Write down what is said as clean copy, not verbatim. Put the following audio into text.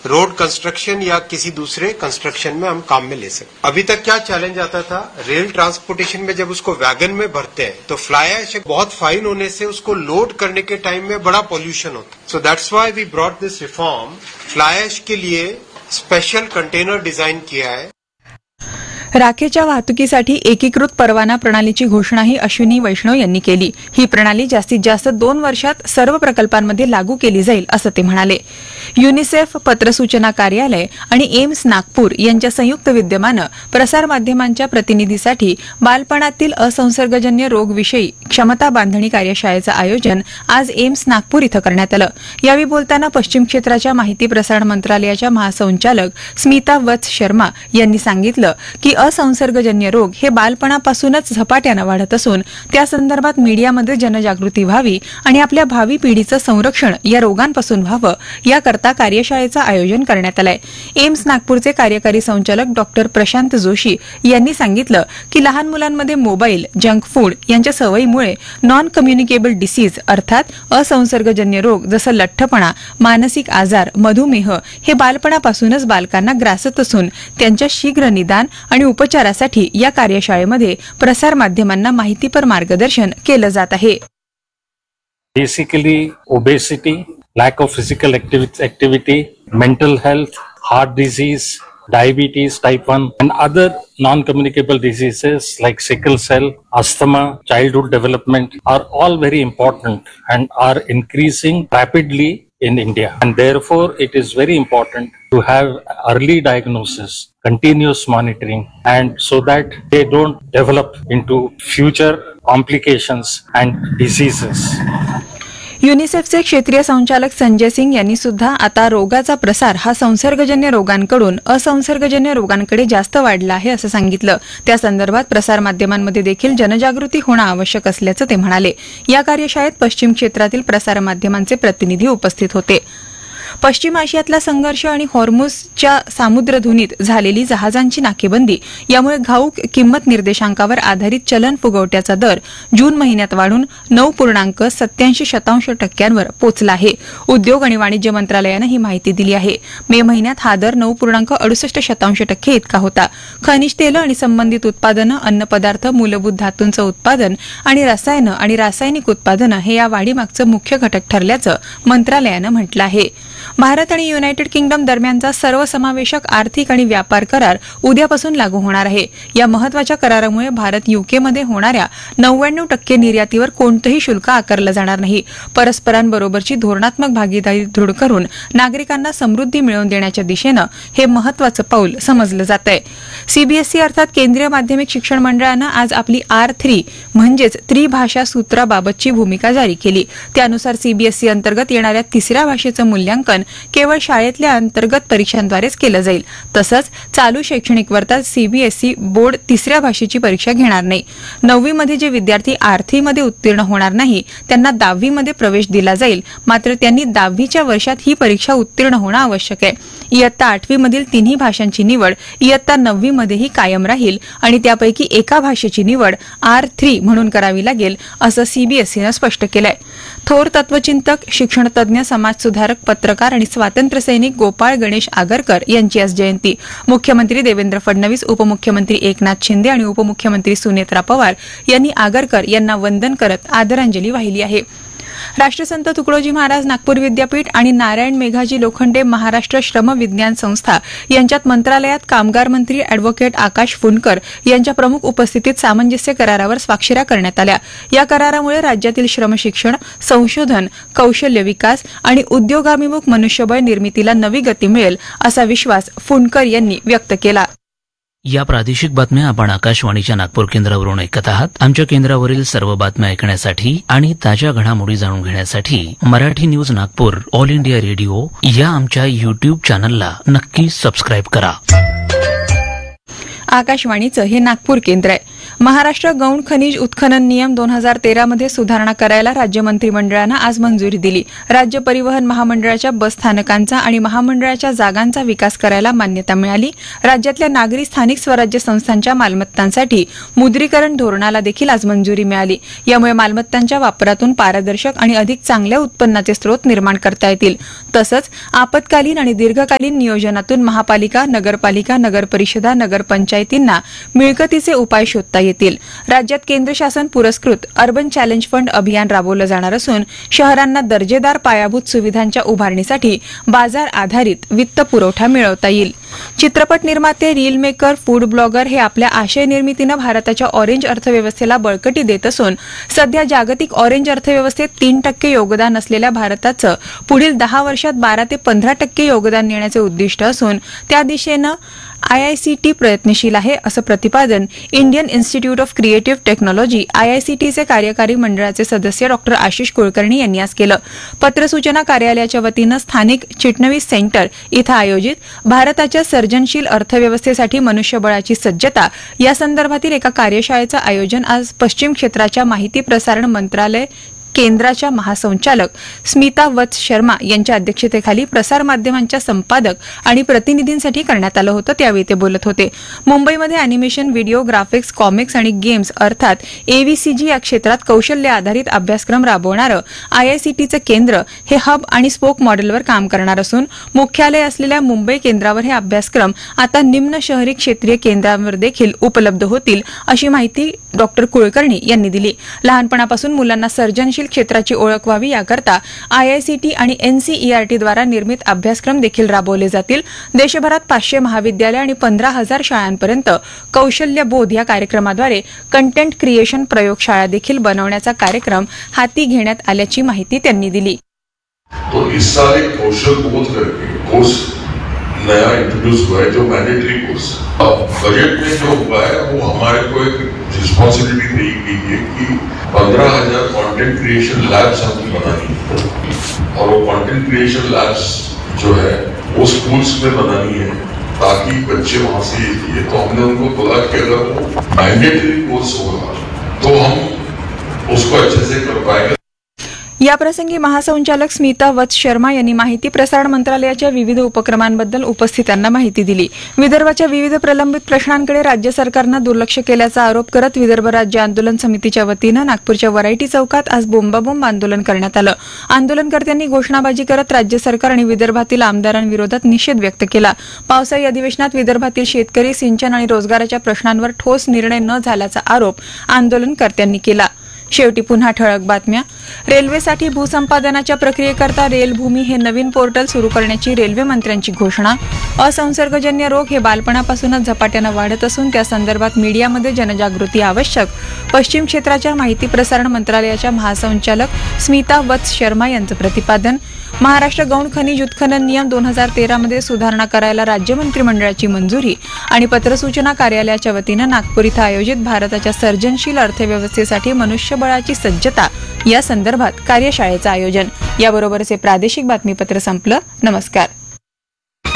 Road construction या किसी दूसरे कंस्ट्रक्शन में हम काम में ले सकते। अभी तक क्या चैलेंज आता था, रेल ट्रांसपोर्टेशन में जब उसको वैगन में भरते हैं तो फ्लाई ऐश बहुत फाइन होने से उसको लोड करने के टाइम में बड़ा पॉल्यूशन होता है। सो दैट्स व्हाई we brought this reform. Fly ash के लिए स्पेशल कंटेनर डिजाइन किया है। राखेच्या वाहतुकीसाठी एकीकृत परवाना प्रणालीची घोषणाही अश्विनी वैष्णव यांनी केली। ही प्रणाली जास्तीत जास्त 2 वर्षात सर्व प्रकल्पांमध्ये लागू केली जाईल असं ते म्हणाले। युनिसेफ, पत्रसूचना कार्यालय आणि एम्स नागपूर यांच्या संयुक्त विद्यमानं प्रसारमाध्यमांच्या प्रतिनिधीसाठी बालपणातील असंसर्गजन्य रोगविषयी क्षमता बांधणी कार्यशाळेचं आयोजन आज एम्स नागपूर इथं करण्यात आलं। यावेळी बोलताना पश्चिम क्षेत्राच्या माहिती प्रसारण मंत्रालयाच्या महासंचालक स्मिता वत्स शर्मा यांनी सांगितलं की असंसर्गजन्य रोग हे बालपणापासूनच झपाट्यानं वाढत असून त्यासंदर्भात मीडियामध्ये जनजागृती व्हावी आणि आपल्या भावी पिढीचं संरक्षण या रोगांपासून व्हावं याकरता कार्यशाळेचं आयोजन करण्यात आलंय। एम्स नागपूरचे कार्यकारी संचालक डॉक्टर प्रशांत जोशी यांनी सांगितलं की लहान मुलांमध्ये मोबाईल, जंक फूड यांच्या सवयीमुळे नॉन कम्युनिकेबल डिसीज अर्थात असंसर्गजन्य रोग जसं लठ्ठपणा, मानसिक आजार, मधुमेह हे बालपणापासूनच बालकांना ग्रासत असून त्यांच्या शीघ्र निदान आणि उपचारासाठी या कार्यशाळेमध्ये प्रसार माध्यमांना माहितीपर मार्गदर्शन केलं जात आहे। Basically obesity, lack of physical activity, mental health, heart disease, diabetes type 1 and other non-communicable diseases like sickle cell, asthma, childhood development are all very important and are increasing rapidly in India. And therefore it is very important to have early diagnosis, continuous monitoring, and so that they don't develop into future complications and diseases. युनिसेफचे क्षेत्रीय संचालक संजय सिंग यांनी सुद्धा आता रोगाचा प्रसार हा संसर्गजन्य रोगांकडून असंसर्गजन्य रोगांकडे जास्त वाढला आहे असं सांगितलं। त्या संदर्भात प्रसार माध्यमांमध्ये देखील जनजागृती होणं आवश्यक असल्याचं ते म्हणाले। या कार्यशाळेत पश्चिम क्षेत्रातील प्रसार माध्यमांचे प्रतिनिधी उपस्थित होते। पश्चिम आशियातला संघर्ष आणि हॉर्मुझच्या सामुद्रधुनीत झालेली जहाजांची नाकेबंदी यामुळे घाऊक किंमत निर्देशांकावर आधारित चलन फुगवट्याचा दर जून महिन्यात वाढून 9.87% पोहोचला आहे। उद्योग आणि वाणिज्य मंत्रालयानं ही माहिती दिली आहे। मे महिन्यात हा दर 9.68% इतका होता। खनिज तेल आणि संबंधित उत्पादनं, अन्नपदार्थ, मूलभूत धातूंचं उत्पादन आणि रसायनं आणि रासायनिक उत्पादनं हे या वाढीमागचं मुख्य घटक ठरल्याचं मंत्रालयानं म्हटलं आहे। भारत आणि युनायटेड किंगडम दरम्यानचा सर्वसमावेशक आर्थिक आणि व्यापार करार उद्यापासून लागू होणार आहे। या महत्वाच्या करारामुळे भारत यूकेमध्ये होणाऱ्या 99% निर्यातीवर कोणतंही शुल्क आकारलं जाणार नाही। परस्परांबरोबरची धोरणात्मक भागीदारी दृढ करून नागरिकांना समृद्धी मिळवून देण्याच्या दिशेनं हे महत्वाचं पाऊल समजलं जातंय। सीबीएसई अर्थात केंद्रीय माध्यमिक शिक्षण मंडळानं आज आपली R3 म्हणजेच त्रिभाषा सूत्राबाबतची भूमिका जारी केली। त्यानुसार सीबीएसई अंतर्गत येणाऱ्या तिसऱ्या भाषेचं मूल्यांकन केवळ शाळेतल्या अंतर्गत परीक्षांद्वारेच केलं जाईल। तसंच चालू शैक्षणिक वर्षात सीबीएसई बोर्ड तिसऱ्या भाषेची परीक्षा घेणार नाही। 9वी मध्ये जे विद्यार्थी R3 मध्ये उत्तीर्ण होणार नाही त्यांना 10वी मध्ये प्रवेश दिला जाईल, मात्र त्यांनी 10वीच्या वर्षात ही परीक्षा उत्तीर्ण होणं आवश्यक आहे। इयत्ता 8वी मधील तिन्ही भाषांची निवड इयत्ता 9वी मध्येही कायम राहील आणि त्यापैकी एका भाषेची निवड R3 म्हणून करावी लागेल असं सीबीएसईनं स्पष्ट केलंय। थोर तत्वचिंतक, शिक्षणतज्ञ, समाजसुधारक, पत्रकार आणि स्वातंत्र्य सैनिक गोपाळ गणेश आगरकर यांची आज जयंती। मुख्यमंत्री देवेंद्र फडणवीस, उपमुख्यमंत्री एकनाथ शिंदे आणि उपमुख्यमंत्री सुनेत्रा पवार यांनी आगरकर यांना वंदन करत आदरांजली वाहिली आहे। राष्ट्रसंत तुकडोजी महाराज नागपूर विद्यापीठ आणि नारायण मेघाजी लोखंडे महाराष्ट्र श्रम विज्ञान संस्था यांच्यात मंत्रालयात कामगार मंत्री अॅडव्होकेट आकाश फुंडकर यांच्या प्रमुख उपस्थितीत सामंजस्य करारावर स्वाक्षऱ्या करण्यात आल्या। या करारामुळे राज्यातील श्रमशिक्षण, संशोधन, कौशल्य विकास आणि उद्योगाभिमुख मनुष्यबळ निर्मितीला नवी गती मिळेल असा विश्वास फुंडकर यांनी व्यक्त केला। या प्रादेशिक बातम्या आपण आकाशवाणीच्या नागपूर केंद्रावरून ऐकत आहात। आमच्या केंद्रावरील सर्व बातम्या ऐकण्यासाठी आणि ताज्या घडामोडी जाणून घेण्यासाठी Marathi news Nagpur all India radio या आमच्या YouTube चॅनलला नक्की सबस्क्राईब करा। आकाशवाणीचं हे नागपूर केंद्र आहे। महाराष्ट्र गौण खनिज उत्खनन नियम 2013 मध्ये सुधारणा करायला राज्य मंत्रिमंडळानं आज मंजुरी दिली. राज्य परिवहन महामंडळाच्या बस स्थानकांचा आणि महामंडळाच्या जागांचा विकास करायला मान्यता मिळाली. राज्यातल्या नागरी स्थानिक स्वराज्य संस्थांच्या मालमत्तांसाठी मुद्रीकरण धोरणाला देखील आज मंजुरी मिळाली. यामुळे मालमत्तांच्या वापरातून पारदर्शक आणि अधिक चांगल्या उत्पन्नाचे स्रोत निर्माण करता येतील. तसंच आपत्कालीन आणि दीर्घकालीन नियोजनातून महापालिका, नगरपालिका, नगरपरिषदा, नगरपंचायतींना मिळकतीचे उपाय शोधता येतील. राज्यात केंद्र शासन पुरस्कृत अर्बन चॅलेंज फंड अभियान राबवलं जाणार असून शहरांना दर्जेदार पायाभूत सुविधांच्या उभारणीसाठी बाजार आधारित वित्त पुरवठा मिळवता येईल. चित्रपट निर्माते, रील मेकर, फूड ब्लॉगर हे आपल्या आशय निर्मितीनं भारताच्या ऑरेंज अर्थव्यवस्थेला बळकटी देत असून सध्या जागतिक ऑरेंज अर्थव्यवस्थेत 3% योगदान असलेल्या भारताचं पुढील 10 वर्षात 12 ते 15% योगदान नेण्याचे उद्दिष्ट असून त्या दिशेनं IICT प्रयत्नशील आहे, असं प्रतिपादन Indian institute of creative technology IICTचे कार्यकारी मंडळाचे सदस्य डॉ. आशिष कुलकर्णी यांनी आज केलं. पत्रसूचना कार्यालयाच्या वतीनं स्थानिक चिटणवीस सेंटर इथं आयोजित भारताच्या सर्जनशील अर्थव्यवस्थेसाठी मनुष्यबळाची सज्जता या संदर्भातील एका कार्यशाळेचं आयोजन आज पश्चिम क्षेत्राच्या माहिती प्रसारण मंत्रालय केंद्राच्या महासंचालक स्मिता वत्स शर्मा यांच्या अध्यक्षतेखाली प्रसारमाध्यमांच्या संपादक आणि प्रतिनिधींसाठी करण्यात आलं होतं. त्यावेळी ते बोलत होते. मुंबईमध्ये अॅनिमेशन, व्हिडिओ, ग्राफिक्स, कॉमिक्स आणि गेम्स अर्थात AVCG या क्षेत्रात कौशल्य आधारित अभ्यासक्रम राबवणारं IICTचं केंद्र हे हब आणि स्पोक मॉडेलवर काम करणार असून मुख्यालय असलेल्या मुंबई केंद्रावर हे अभ्यासक्रम आता निम्न शहरी क्षेत्रीय केंद्रांवर देखील उपलब्ध होतील, अशी माहिती डॉ. कुलकर्णी यांनी दिली. लहानपणापासून मुलांना सर्जनशील क्षेत्राची ओळख व्हावी याकरता IICT आणि NCERT द्वारा निर्मित अभ्यासक्रम देखील राबवले जातील. देशभरात 500 महाविद्यालय आणि 15,000 शाळांपर्यंत कौशल्य बोध या कार्यक्रमाद्वारे कंटेंट क्रिएशन प्रयोगशाळा देखील बनवण्याचा कार्यक्रम हाती घेण्यात आल्याची माहिती त्यांनी दिली. तो इस साल एक कौशल बोध करके कोर्स नया इंट्रोड्यूस हुआ है, जो मैंडेटरी कोर्स. अब बजट में जो हुआ है वो हमारे को एक रिस्पॉन्सिबिलिटी दी गई है कि 15,000 कंटेंट क्रिएशन लैब्स हमने बनानी है और वो कंटेंट क्रिएशन लैब्स जो है वो स्कूल्स में बनानी है ताकि बच्चे वहां से ये. तो हमने उनको बोला कि अगर वो मैंडेटरी कोर्स होगा तो हम उसको अच्छे से कर पाएंगे. याप्रसंगी महासंचालक स्मिता वत्स शर्मा यांनी माहिती प्रसारण मंत्रालयाच्या विविध उपक्रमांबद्दल उपस्थितांना माहिती दिली. विदर्भाच्या विविध प्रलंबित प्रश्नांकडे राज्य सरकारनं दुर्लक्ष केल्याचा आरोप करत विदर्भ राज्य आंदोलन समितीच्या वतीनं नागपूरच्या वरायटी चौकात आज बोंबाबोंब आंदोलन करण्यात आलं. आंदोलनकर्त्यांनी घोषणाबाजी करत राज्य सरकार आणि विदर्भातील आमदारांविरोधात निषेध व्यक्त केला. पावसाळी अधिवेशनात विदर्भातील शेतकरी, सिंचन आणि रोजगाराच्या प्रश्नांवर ठोस निर्णय न झाल्याचा आरोप आंदोलनकर्त्यांनी केला. शेवटी पुन्हा ठळक बातम्या. रेल्वेसाठी भूसंपादनाच्या प्रक्रियेकरता रेल भूमी हे नवीन पोर्टल सुरू करण्याची रेल्वे मंत्र्यांची घोषणा. असंसर्गजन्य रोग हे बालपणापासूनच झपाट्यानं वाढत असून त्या संदर्भात मीडियामध्ये जनजागृती आवश्यक. पश्चिम क्षेत्राच्या माहिती प्रसारण मंत्रालयाच्या महासंचालक स्मिता वत्स शर्मा यांचं प्रतिपादन. महाराष्ट्र गौण खनिज उत्खनन नियम 2013 मध्ये सुधारणा करायला राज्य मंत्रिमंडळाची मंजुरी. आणि पत्रसूचना कार्यालयाच्या वतीनं नागपूर इथं आयोजित भारताच्या सर्जनशील अर्थव्यवस्थेसाठी मनुष्यबळाची सज्जता या संदर्भात कार्यशाळेचं आयोजन. याबरोबरच हे प्रादेशिक बातमीपत्र संपलं. नमस्कार.